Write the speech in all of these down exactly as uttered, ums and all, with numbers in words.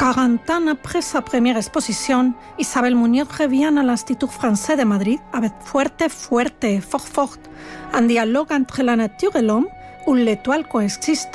quarante ans après sa première exposition, Isabel Muñoz revient à l'Institut français de Madrid avec Fuerte, Fuerte, Fort, Fort, un dialogue entre la nature et l'homme où l'étoile coexiste.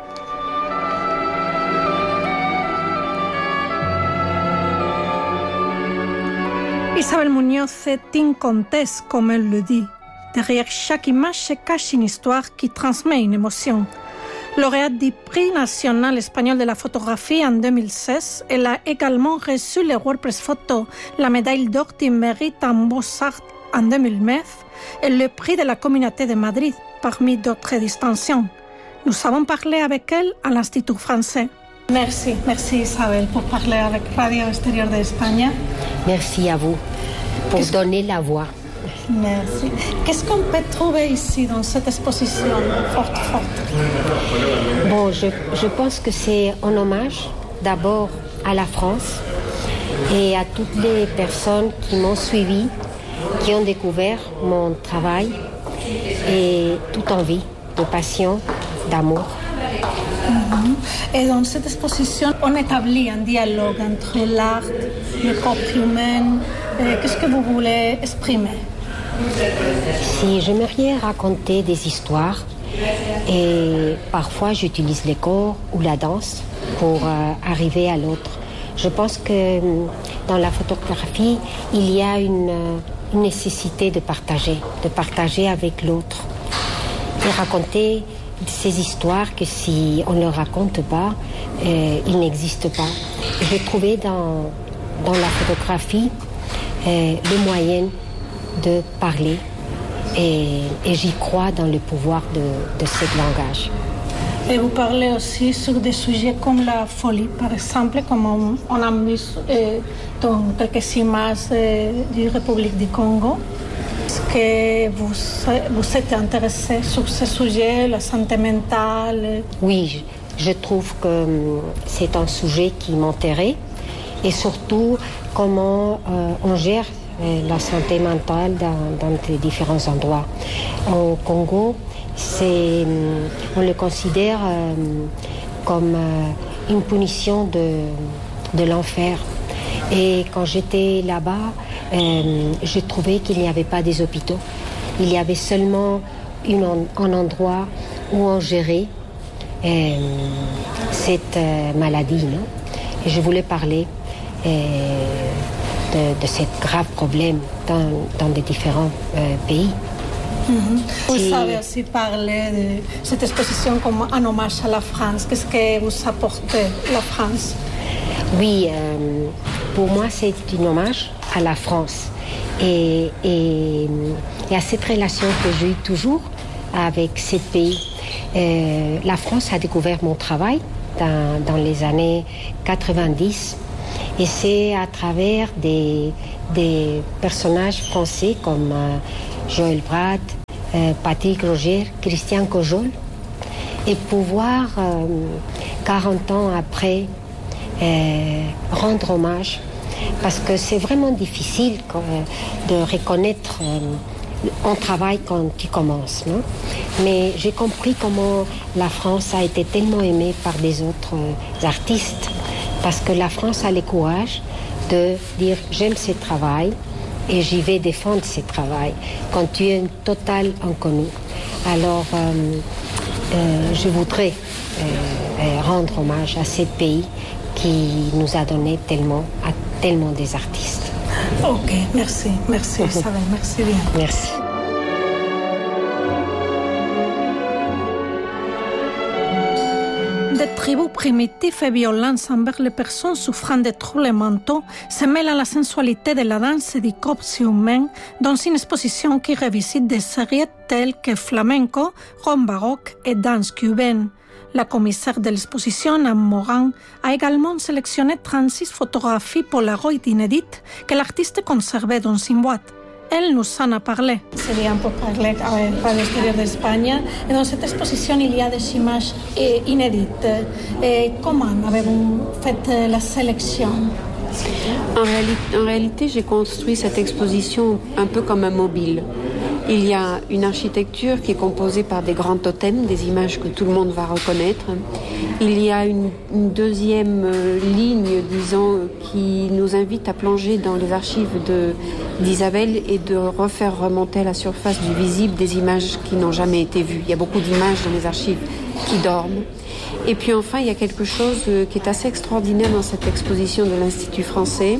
Isabel Muñoz est une comtesse, comme elle le dit. Derrière chaque image se cache une histoire qui transmet une émotion. Lauréate du prix national espagnol de la photographie en deux mille seize, elle a également reçu le WordPress Photo, la médaille d'or du mérite en Beaux-Arts en deux mille neuf et le prix de la Communauté de Madrid, parmi d'autres distinctions. Nous avons parlé avec elle à l'Institut français. Merci, merci Isabel pour parler avec Radio Extérieur d'Espagne. Merci à vous pour Qu'est-ce... donner la voix. Merci. Qu'est-ce qu'on peut trouver ici dans cette exposition forte, forte? Bon, je, je pense que c'est un hommage d'abord à la France et à toutes les personnes qui m'ont suivi, qui ont découvert mon travail et toute envie de passion, d'amour. Mm-hmm. Et dans cette exposition, on établit un dialogue entre l'art, le corps humain. Qu'est-ce que vous voulez exprimer? Si j'aimerais raconter des histoires, et parfois j'utilise les corps ou la danse pour euh, arriver à l'autre. Je pense que dans la photographie, il y a une, une nécessité de partager, de partager avec l'autre et raconter ces histoires que si on ne les raconte pas, euh, ils n'existent pas. J'ai trouvé dans, dans la photographie euh, le moyen de parler et, et j'y crois dans le pouvoir de, de ce langage. Et vous parlez aussi sur des sujets comme la folie, par exemple, comme on, on a vu euh, dans quelques images euh, de la République du Congo. Est-ce que vous, vous êtes intéressé sur ce sujet, la santé mentale? Oui, je, je trouve que c'est un sujet qui m'intéresse et surtout comment euh, on gère la santé mentale dans, dans les différents endroits. Au Congo, c'est, on le considère euh, comme euh, une punition de, de l'enfer. Et quand j'étais là-bas, euh, j'ai trouvé qu'il n'y avait pas des hôpitaux. Il y avait seulement une, un endroit où on gérait euh, cette euh, maladie. Non? Et je voulais parler euh, De, de ce grave problème dans, dans les différents euh, pays. Mm-hmm. Vous Et... savez aussi parler de cette exposition comme un hommage à la France. Qu'est-ce que vous apporte la France? Oui, euh, pour moi c'est un hommage à la France et, et, et à cette relation que j'ai eue toujours avec ce pays. Euh, la France a découvert mon travail dans, dans les années quatre-vingt-dix. Et c'est à travers des, des personnages français comme euh, Joël Brat, euh, Patrick Roger, Christian Cojol, et pouvoir, euh, quarante ans après, euh, rendre hommage, parce que c'est vraiment difficile euh, de reconnaître euh, un travail quand tu commences, non? Mais j'ai compris comment la France a été tellement aimée par les autres euh, artistes. Parce que la France a le courage de dire j'aime ce travail et j'y vais défendre ce travail quand tu es un total inconnu. Alors euh, euh, je voudrais euh, rendre hommage à ce pays qui nous a donné tellement à tellement des artistes. Ok, merci, merci Isabel, merci bien. Merci. Des tribus primitifs et violences envers les personnes souffrant de troubles mentaux se mêlent à la sensualité de la danse et du corps humain dans une exposition qui revisite des séries telles que flamenco, rom baroque et danse cubaine. La commissaire de l'exposition, Anne Morin, a également sélectionné trente-six photographies Polaroid inédites que l'artiste conservait dans une boîte. Elle nous en a parlé. C'est bien pour parler avec Radio Extérieur d'Espagne. Et dans cette exposition, il y a des images inédites. Et comment avez-vous fait la sélection? En réalité, en réalité, j'ai construit cette exposition un peu comme un mobile. Il y a une architecture qui est composée par des grands totems, des images que tout le monde va reconnaître. Il y a une, une deuxième ligne, disons, qui nous invite à plonger dans les archives de, d'Isabelle et de refaire remonter à la surface du visible des images qui n'ont jamais été vues. Il y a beaucoup d'images dans les archives qui dorment. Et puis enfin, il y a quelque chose qui est assez extraordinaire dans cette exposition de l'Institut français,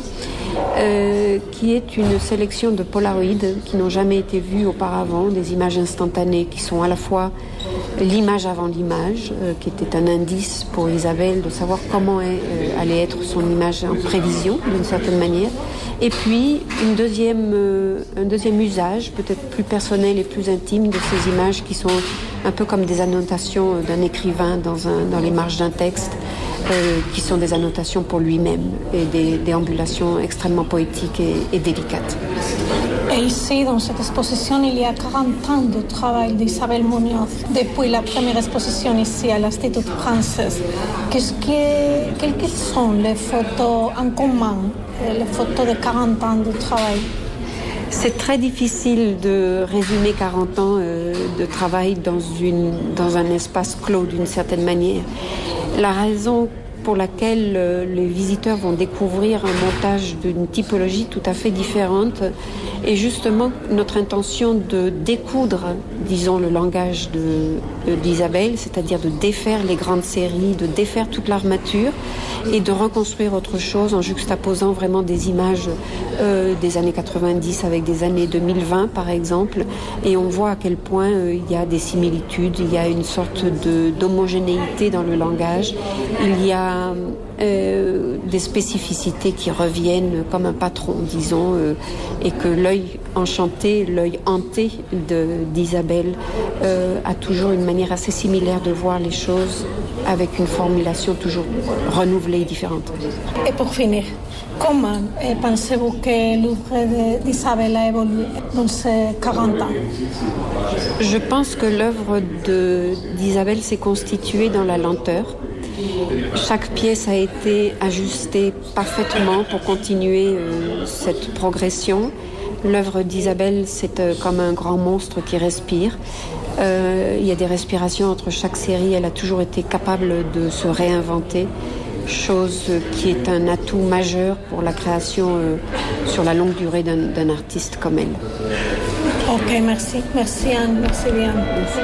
euh, qui est une sélection de polaroïdes qui n'ont jamais été vues auparavant, des images instantanées qui sont à la fois l'image avant l'image, euh, qui était un indice pour Isabelle de savoir comment est, euh, allait être son image en prévision d'une certaine manière, et puis une deuxième, euh, un deuxième usage peut-être plus personnel et plus intime de ces images qui sont un peu comme des annotations d'un écrivain dans, un, dans les marges d'un texte, euh, qui sont des annotations pour lui-même et des déambulations extrêmement poétiques et, et délicates. Et ici, dans cette exposition, il y a quarante ans de travail d'Isabelle Muñoz, depuis la première exposition ici à l'Institut français. Qu'est-ce que, quelles sont les photos en commun, les photos de quarante ans de travail? C'est très difficile de résumer quarante ans euh, de travail dans, une, dans un espace clos d'une certaine manière. La raison pour laquelle euh, les visiteurs vont découvrir un montage d'une typologie tout à fait différente est justement notre intention de découdre, disons, le langage de, de, d'Isabelle, c'est-à-dire de défaire les grandes séries, de défaire toute l'armature et de reconstruire autre chose en juxtaposant vraiment des images euh, des années quatre-vingt-dix avec des années deux mille vingt par exemple, et on voit à quel point euh, il y a des similitudes, il y a une sorte de, d'homogénéité dans le langage, il y a euh, des spécificités qui reviennent comme un patron, disons, euh, et que l'œil enchanté, l'œil hanté de, d'Isabelle euh, a toujours une manière assez similaire de voir les choses avec une formulation toujours renouvelée et différente. Et pour finir, comment pensez-vous que l'œuvre d'Isabelle a évolué dans ces quarante ans? Je pense que l'œuvre de, d'Isabelle s'est constituée dans la lenteur. Chaque pièce a été ajustée parfaitement pour continuer euh, cette progression. L'œuvre d'Isabelle, c'est euh, comme un grand monstre qui respire. Euh, il y a des respirations entre chaque série. Elle a toujours été capable de se réinventer, chose qui est un atout majeur pour la création euh, sur la longue durée d'un, d'un artiste comme elle. Ok, merci. Merci Anne, merci bien. Merci.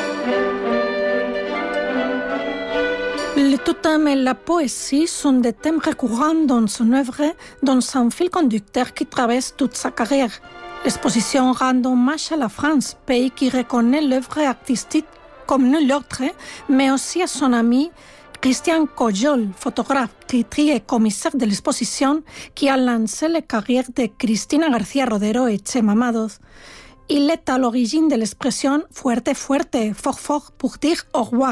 Le totem et la poésie sont des thèmes récurrents dans son œuvre, dans un fil conducteur qui traverse toute sa carrière. L'exposition rend hommage à la France, pays qui reconnaît l'œuvre artistique comme nul autre, mais aussi à son ami Christian Cojol, photographe, critique et commissaire de l'exposition, qui a lancé la carrière de Cristina García Rodero et Chema Mados. Il est à l'origine de l'expression « fuerte, fuerte », fort, fort, pour dire au roi.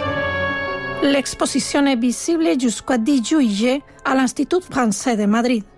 L'exposition est visible jusqu'au dix juillet à l'Institut français de Madrid.